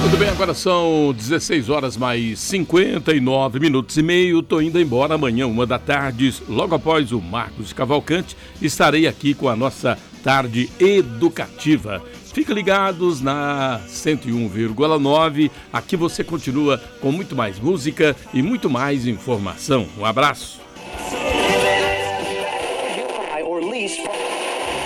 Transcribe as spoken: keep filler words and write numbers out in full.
Tudo bem, agora são dezesseis horas mais cinquenta e nove minutos e meio. Tô indo embora amanhã, uma da tarde, logo após o Marcos Cavalcante, estarei aqui com a nossa tarde educativa. Fica ligados na cento e um vírgula nove, aqui você continua com muito mais música e muito mais informação. Um abraço.